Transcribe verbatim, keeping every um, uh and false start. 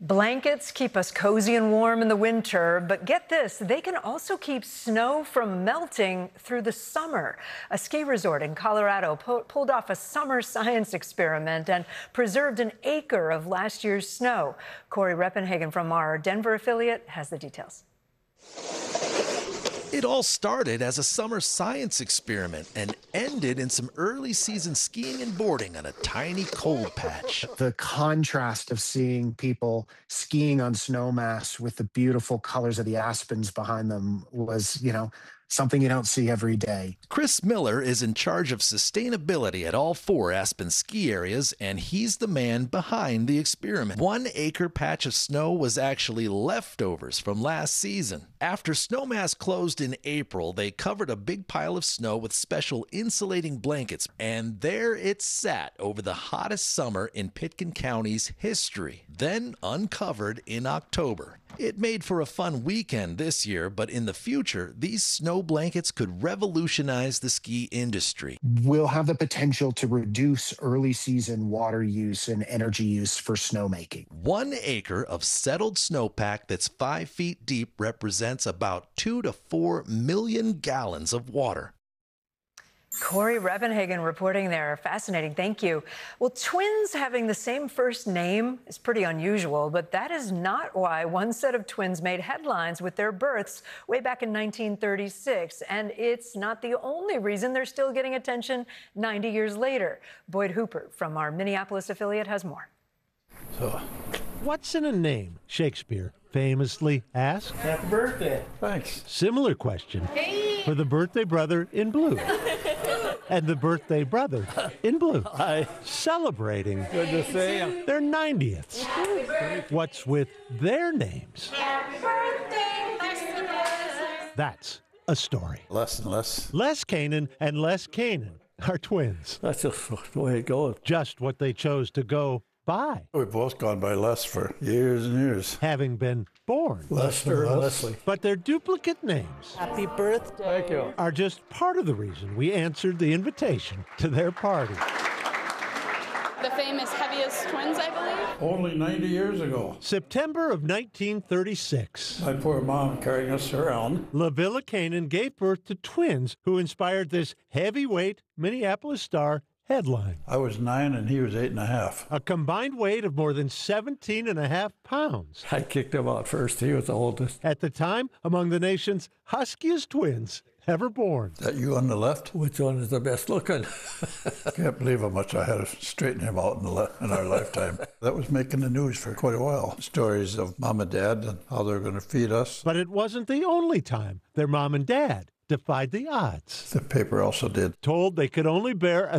Blankets keep us cozy and warm in the winter, but get this, they can also keep snow from melting through the summer. A ski resort in Colorado po- pulled off a summer science experiment and preserved an acre of last year's snow. Corey Reppenhagen from our Denver affiliate has the details. It all started as a summer science experiment and ended in some early season skiing and boarding on a tiny cold patch. The contrast of seeing people skiing on snowmass with the beautiful colors of the aspens behind them was, you know, something you don't see every day. Chris Miller is in charge of sustainability at all four Aspen ski areas, and he's the man behind the experiment. One acre patch of snow was actually leftovers from last season. After Snowmass closed in April, they covered a big pile of snow with special insulating blankets, and there it sat over the hottest summer in Pitkin County's history, then uncovered in October. It made for a fun weekend this year, but in the future, these snow blankets could revolutionize the ski industry. We'll have the potential to reduce early season water use and energy use for snowmaking. One acre of settled snowpack that's five feet deep represents about two to four million gallons of water. Corey Reppenhagen reporting there. Fascinating. Thank you. Well, twins having the same first name is pretty unusual, but that is not why one set of twins made headlines with their births way back in nineteen thirty-six. And it's not the only reason they're still getting attention ninety years later. Boyd Hooper from our Minneapolis affiliate has more. So, what's in a name? Shakespeare famously asked. Happy birthday. Thanks. Similar question hey. for the birthday brother in blue. And the birthday brother in blue. Hi. Celebrating. Good to see you. Their ninetieths. What's with their names? Happy birthday, Les. That's a story. Less and less. Les Kanan and Les Kanan are twins. That's just the way it goes. Just what they chose to go by. We've both gone by Les for years and years. Having been born. Lester and Leslie. But their duplicate names. Happy birthday. Thank you. Are just part of the reason we answered the invitation to their party. The famous Heaviest Twins, I believe. Only ninety years ago. September of nineteen thirty-six. My poor mom carrying us around. LaVilla Kanan gave birth to twins who inspired this heavyweight Minneapolis Star headline. I was nine and he was eight and a half. A combined weight of more than seventeen and a half pounds. I kicked him out first. He was the oldest. At the time, among the nation's huskiest twins ever born. Is that you on the left? Which one is the best looking? Can't believe how much I had to straighten him out in, the le- in our lifetime. That was making the news for quite a while. Stories of mom and dad and how they're going to feed us. But it wasn't the only time their mom and dad defied the odds. The paper also did. Told they could only bear a